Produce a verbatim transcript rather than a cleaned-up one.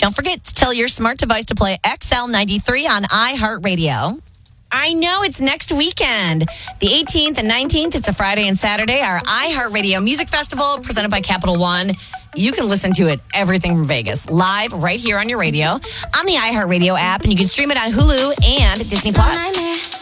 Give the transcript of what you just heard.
Don't forget to tell your smart device to play X L ninety-three on iHeartRadio. I know it's next weekend. The eighteenth and nineteenth, it's a Friday and Saturday, our iHeartRadio Music Festival presented by Capital One. You can listen to it, everything from Vegas, live right here on your radio, on the iHeartRadio app, and you can stream it on Hulu and Disney Plus.